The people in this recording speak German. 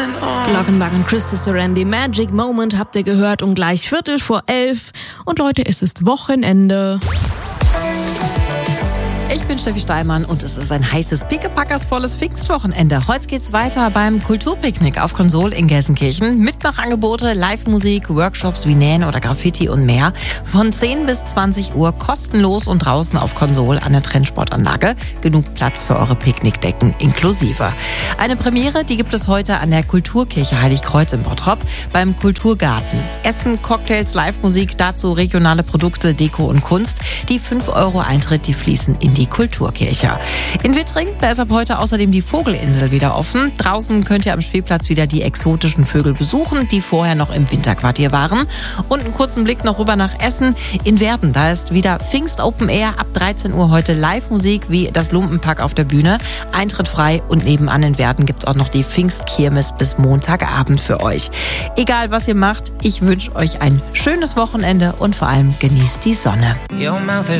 Glockenbach und Christa Sorandi, Magic Moment habt ihr gehört um gleich 11:15. Und Leute, es ist Wochenende. Ich bin Steffi Steinmann und es ist ein heißes, pickepackersvolles Pfingstwochenende. Heute geht's weiter beim Kulturpicknick auf Konsol in Gelsenkirchen. Mitmachangebote, Live-Musik, Workshops wie Nähen oder Graffiti und mehr. Von 10 bis 20 Uhr kostenlos und draußen auf Konsol an der Trennsportanlage. Genug Platz für eure Picknickdecken inklusive. Eine Premiere, die gibt es heute an der Kulturkirche Heiligkreuz in Bottrop beim Kulturgarten. Essen, Cocktails, Live-Musik, dazu regionale Produkte, Deko und Kunst. Die 5 € Eintritt, die fließen in die Kulturkirche. In Wittring, da ist ab heute außerdem die Vogelinsel wieder offen. Draußen könnt ihr am Spielplatz wieder die exotischen Vögel besuchen, die vorher noch im Winterquartier waren. Und einen kurzen Blick noch rüber nach Essen. In Werden, da ist wieder Pfingst Open Air. Ab 13 Uhr heute Live-Musik wie das Lumpenpack auf der Bühne. Eintritt frei und nebenan in Werden gibt's auch noch die Pfingstkirmes bis Montagabend für euch. Egal was ihr macht, ich wünsche euch ein schönes Wochenende und vor allem genießt die Sonne. Your mouth is